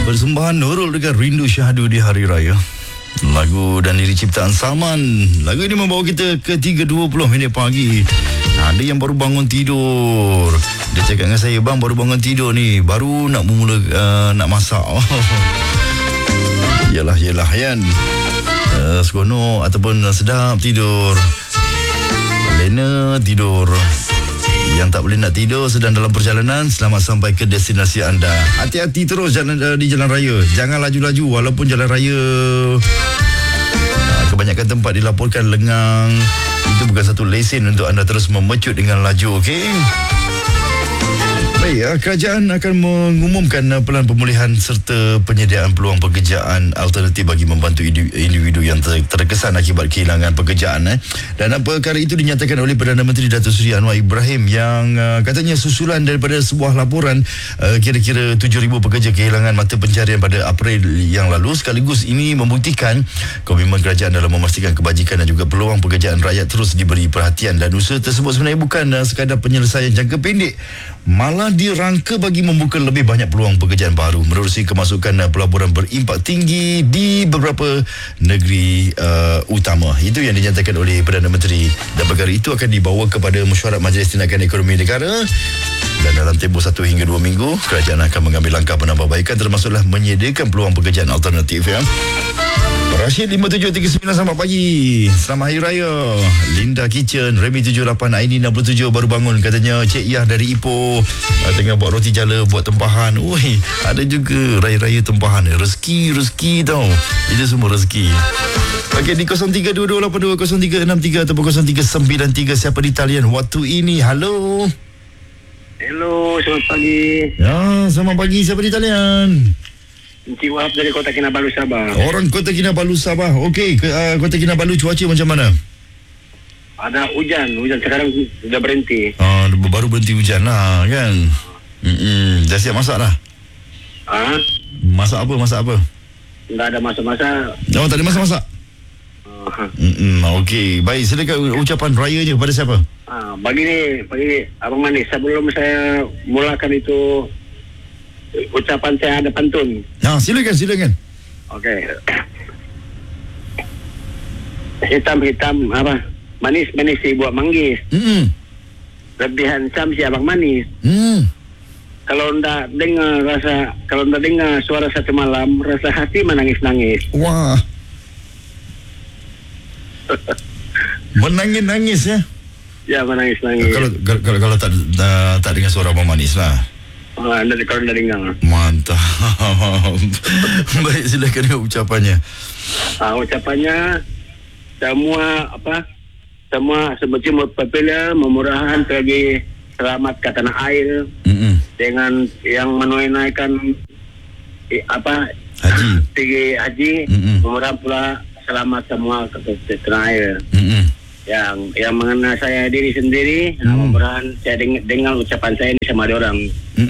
Persembahan Nurul dengan Rindu Syahdu di Hari Raya. Lagu dan lirik ciptaan Salman. Lagu ini membawa kita ke 3.20 minit pagi. Ada yang baru bangun tidur. Dia cakap dengan saya, bang baru bangun tidur ni, baru nak memula nak masak. Yalah kan. Seronok ataupun sedap tidur. Lena tidur. Yang tak boleh nak tidur sedang dalam perjalanan, selamat sampai ke destinasi anda. Hati-hati terus di jalan raya. Jangan laju-laju walaupun jalan raya kebanyakan tempat dilaporkan lengang. Itu bukan satu lesen untuk anda terus memecut dengan laju, okey? Baik, kerajaan akan mengumumkan pelan pemulihan serta penyediaan peluang pekerjaan alternatif bagi membantu individu yang terkesan akibat kehilangan pekerjaan. Dan perkara itu dinyatakan oleh Perdana Menteri Datuk Seri Anwar Ibrahim yang katanya susulan daripada sebuah laporan kira-kira 7,000 pekerja kehilangan mata pencarian pada April yang lalu. Sekaligus ini membuktikan komitmen kerajaan dalam memastikan kebajikan dan juga peluang pekerjaan rakyat terus diberi perhatian. Dan usaha tersebut sebenarnya bukan sekadar penyelesaian jangka pendek, malah dirangka bagi membuka lebih banyak peluang pekerjaan baru menerusi kemasukan pelaburan berimpak tinggi di beberapa negeri utama. Itu yang dinyatakan oleh Perdana Menteri, dan perkara itu akan dibawa kepada mesyuarat Majlis Tindakan Ekonomi Negara, dan dalam tempoh 1 hingga 2 minggu kerajaan akan mengambil langkah penambahbaikan termasuklah menyediakan peluang pekerjaan alternatif, ya. Rashid 5739, selamat pagi, selamat Hari Raya. Linda Kitchen, Remy 78, Aini 67 baru bangun, katanya Cik Yah dari Ipoh tengah buat roti jala, buat tempahan. Ui, ada juga raya-raya tempahan. Rezeki tau, itu semua rezeki. Okey, di 0322820363 ataupun 0393. Siapa di talian waktu ini? Halo, selamat pagi. Ya, selamat pagi. Siapa di talian? Encik Wahab dari Kota Kinabalu, Sabah. Orang Kota Kinabalu, Sabah. Okey, Kota Kinabalu cuaca macam mana? Ada hujan sekarang sudah berhenti. Baru berhenti hujan lah kan. Dah siap masak dah? Masak apa? Tak ada masa-masa. Tak ada masa-masak? Okey, baik, silakan ucapan rayanya kepada siapa? Bagi Abang Manis, sebelum saya mulakan itu ucapan saya ada pantun. Silakan. Okey. Hitam apa? Manis si buat manggis. Lebih handsome si Abang Manis. Kalau ndak dengar suara satu malam, rasa hati menangis-nangis. Wah. Menangis-nangis ya? Ya, menangis-nangis. Kalau tak dengar suara Abang Manis lah. Kalau ndak dengar. Mantap. Baik, silakan dengan ucapannya. Ucapannya semua seperti popular, memurahan bagi selamat ke tanah air dengan yang menunaikan haji, memurah pula selamat semua ke tanah air. Yang mengenai saya diri sendiri, memurahan saya dengar ucapan saya ini sama orang.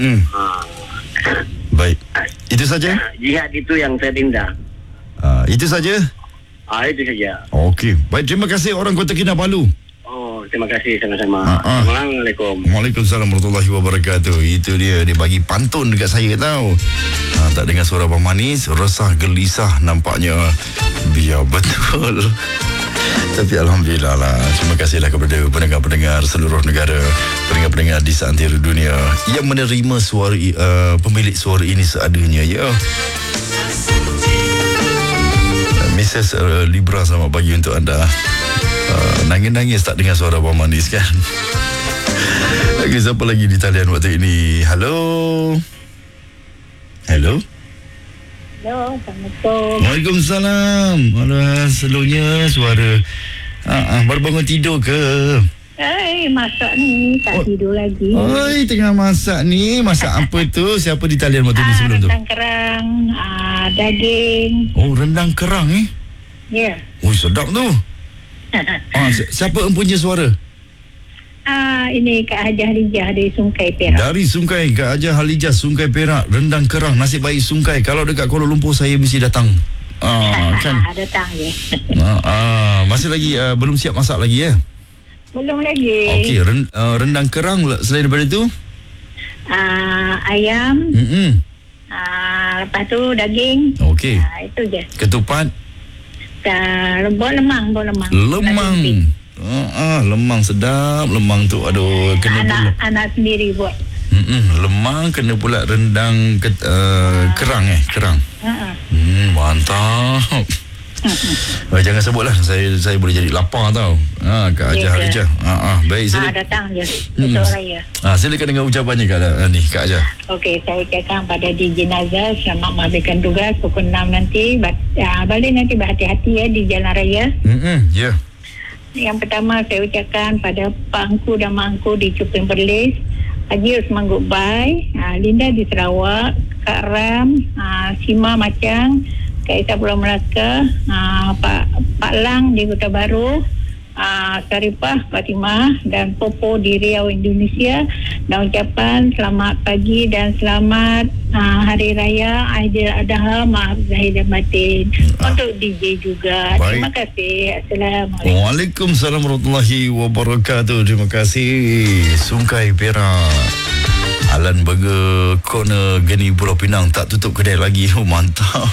Baik, itu saja. Jihad itu yang saya tindak. Itu saja. Itu saja. Okey, baik, terima kasih orang Kota Kinabalu. Terima kasih sama-sama. Assalamualaikum. Waalaikumsalam warahmatullahi wabarakatuh. Itu dia bagi pantun dekat saya tahu. Tak dengar suara Abang Manis, resah gelisah nampaknya. Biar betul. Tapi alhamdulillah lah. Terima kasihlah kepada pendengar-pendengar seluruh negara, pendengar-pendengar di seantero dunia yang menerima suara pemilik suara ini seadanya, ya. Mrs. Libra, selamat pagi untuk anda. Nangis-nangis tak dengar suara Abang Manis kan? Okey, siapa lagi di talian waktu ini? Halo, Assalamualaikum. Waalaikumsalam. Alah, slownya suara. Baru bangun tidur ke? Masak ni, tak tidur lagi. Tengah masak ni. Masak apa tu? Siapa di talian waktu ni sebelum tu? Rendang kerang, daging. Rendang kerang Ya. Sedap tu. Siapa empunya suara? Ini Kak Hajah Halijah dari Sungai Perak. Dari Sungai, Kak Hajah Halijah, Sungai Perak. Rendang kerang, nasib baik Sungai. Kalau dekat Kuala Lumpur saya mesti datang. Kan? Datang je. Masih lagi belum siap masak lagi ya? Belum lagi. Okey, rendang kerang selain daripada itu? Ayam, Lepas tu daging. Okey. Itu je. Ketupat? Buat lemang. Lemang. Lemang sedap. Lemang tu aduh kena pula. Anak sendiri buat. Lemang kena pula rendang kerang. Mantap. Jangan sebutlah, saya boleh jadi lapar tau. Kak Ajah. Baik, silakan. Datang je besok raya. Silakan dengan ucapannya Kak Ajah. Okey, saya ucapkan pada DJ Nazar selamat menghabiskan tugas pukul 6 nanti. Balik nanti berhati-hati ya di jalan raya. Ya. Yang pertama saya ucapkan pada Pak Angku dan Mak Angku di Cuping Perlis, Haji Osman Goodbye, Linda di Sarawak, Kak Ram, Sima Macang, Kak Isa Pulau Melaka, Pak Lang di Kota Baru, Saripah Fatimah dan Popo di Riau, Indonesia. Dan ucapan selamat pagi dan selamat Hari Raya Aidiladha, maaf zahir dan batin. Untuk DJ juga. Baik. Terima kasih. Assalamualaikum. Waalaikumsalam warahmatullahi wabarakatuh. Terima kasih. Sungkai Perak, Alan Burger Corner Geni Pulau Pinang tak tutup kedai lagi. Mantap.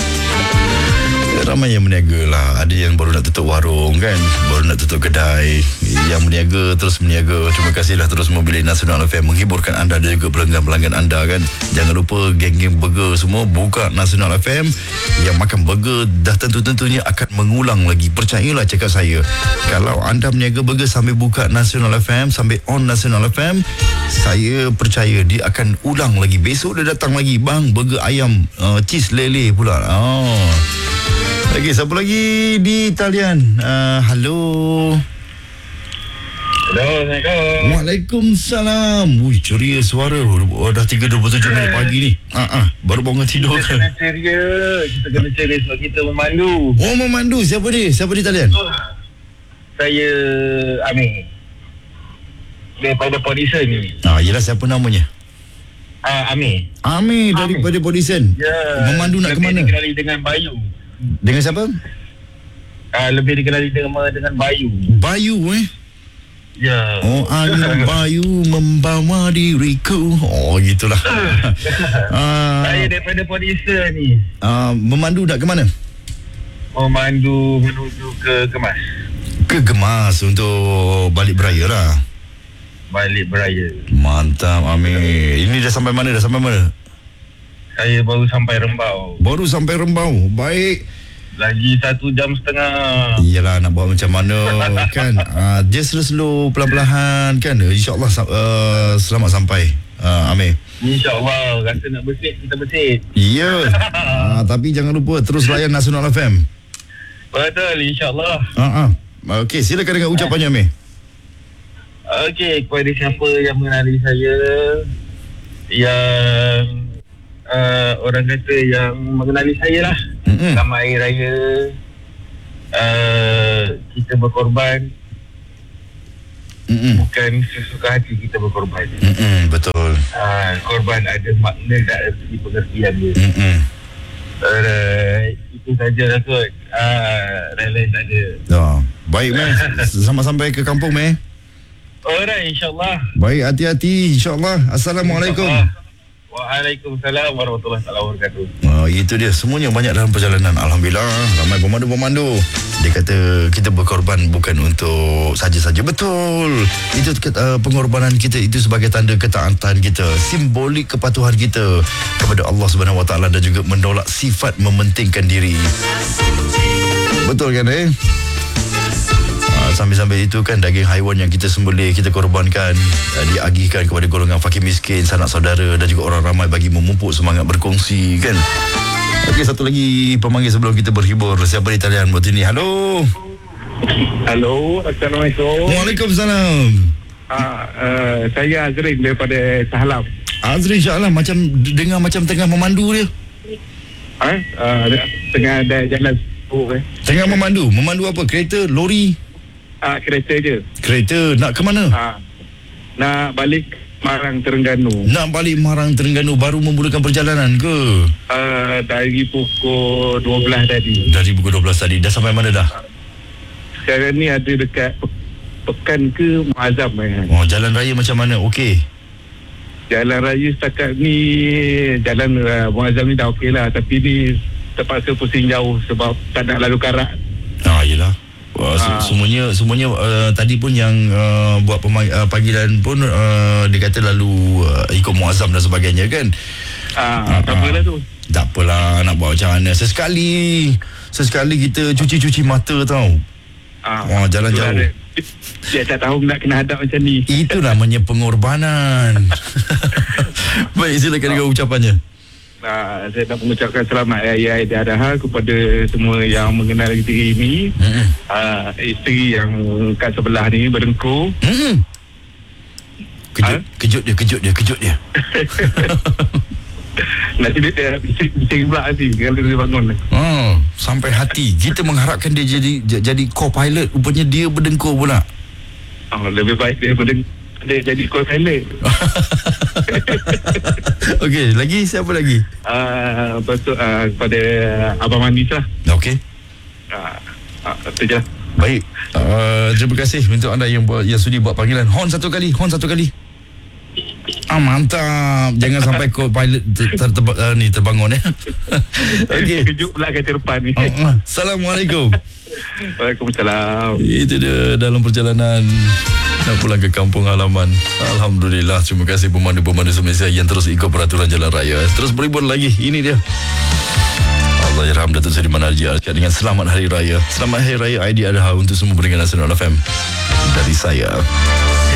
Ramai yang berniaga lah. Ada yang baru nak tutup warung kan, baru nak tutup kedai. Yang berniaga terus berniaga. Terima kasihlah terus memilih Nasional FM, menghiburkan anda dan juga pelanggan-pelanggan anda kan. Jangan lupa geng-geng burger semua buka Nasional FM. Yang makan burger dah tentu-tentunya akan mengulang lagi. Percayalah cakap saya, kalau anda berniaga burger sambil buka Nasional FM, sambil on Nasional FM, saya percaya dia akan ulang lagi. Besok dia datang lagi, bang, burger ayam cheese lele pula. Okey, siapa lagi di talian? Halo. Assalamualaikum. Waalaikumsalam. Ceria suara. Dah 3:27 minit pagi ni. Baru bangun tidur. Kita kena ceria sebab kita memandu. Oh, memandu. Siapa dia? Siapa di talian? Saya Amir, daripada Podison ni. Yelah, siapa namanya? Amir daripada Podison. Ya. Memandu nak ke mana? Lebih dikenali dengan Bayu. Dengan siapa? Lebih dikenali dengan Bayu. Bayu Ya. Oh, angin Bayu membawa diriku. Oh, gitulah. Saya daripada Podison ni. Memandu nak ke mana? Memandu menuju ke Kemas. Ke Kemas untuk balik beraya lah. Balik beraya. Mantap, Amir. Ini dah sampai mana? Saya baru sampai Rembau. Baik. Lagi 1.5 jam. Iyalah, nak buat macam mana kan. Dia slow-slow, pelan-pelan kan. InsyaAllah selamat sampai, Amir. InsyaAllah. Rasa nak bersih, kita bersih. Ya. Tapi jangan lupa terus layan Nasional FM. Betul, insyaAllah. Okey, silakan dengan ucapannya, Amir. Okey, kepada siapa yang mengenali saya, yang orang kata yang mengenali saya lah, selamat Hari Raya. Kita berkorban, bukan sesuka hati kita berkorban. Betul. Korban ada makna dan arti pengertian dia. Itu sajalah kot. Lain-lain tak ada. Baik, Meh. Selamat sampai ke kampung, Meh. Alright, insyaAllah. Baik, hati-hati, insyaAllah. Assalamualaikum. Waalaikumsalam warahmatullahi wabarakatuh. Itu dia, semuanya banyak dalam perjalanan. Alhamdulillah, ramai pemandu-pemandu. Dia kata kita berkorban bukan untuk saja-saja. Betul. Itu pengorbanan kita itu sebagai tanda ketaatan kita, simbolik kepatuhan kita kepada Allah Subhanahu Wa Taala dan juga menolak sifat mementingkan diri. Betul kan, Sambil-sambil itu kan daging haiwan yang kita sembelih, kita korbankan, diagihkan kepada golongan fakir miskin, sanak saudara dan juga orang ramai bagi memupuk semangat berkongsi kan. Okey, satu lagi pemanggil sebelum kita berhibur. Siapa di talian buat ini? Halo. Assalamualaikum. Waalaikumsalam. Saya Azrin daripada Sahalam. Azrin, insyaAllah macam dengar macam tengah memandu dia. Tengah ada jalan Tengah memandu. Memandu apa? Kereta, lori? Kereta je. Kereta nak ke mana? Nak balik Marang Terengganu. Nak balik Marang Terengganu, baru memulakan perjalanan ke? Dari pukul 12 tadi. Dari pukul 12 tadi. Dah sampai mana dah? Sekarang ni ada dekat Pekan ke Muazzam. Jalan raya macam mana? Okey. Jalan raya setakat ni, jalan Muazzam ni dah okey lah. Tapi ni terpaksa pusing jauh sebab tak nak lalu karat. Yelah. Semuanya tadi pun yang buat panggilan pun dia kata lalu ikut Muazzam dan sebagainya kan. Tak apalah tu. Tak apalah, nak buat macam mana. Sesekali kita cuci mata tau. Jalan jauh. Dia tak tahu nak kena hadap macam ni. Itu namanya pengorbanan. Baik, silakan dengan ucapannya. Saya nak mengucapkan selamat Raya Aidiladha kepada semua yang mengenal diri ini. Isteri yang kat sebelah ni berdengkur. Kejut dia. Nanti dia bising pula nanti kalau dia bangun. Sampai hati. Kita mengharapkan dia jadi co-pilot. Rupanya dia berdengkur pula. Lebih baik dia jadi co-pilot. Okey, lagi siapa lagi? Lepas tu kepada Abang Manis lah. Okey. Itu je lah. Baik. Terima kasih untuk anda yang sudi buat panggilan. Horn satu kali. Mantap. Jangan sampai co-pilot terbangun Okey. Kejut pula kereta depan ni. Assalamualaikum. Waalaikumsalam. Itu dia dalam perjalanan nak pulang ke kampung halaman. Alhamdulillah. Terima kasih pemandu-pemandu semasa yang terus ikut peraturan jalan raya. Terus berhibur lagi. Ini dia. Allahyarham Datuk Seri Manarji dengan selamat hari raya. Selamat hari raya Aidiladha untuk semua pendengar Nasional FM. Dari saya.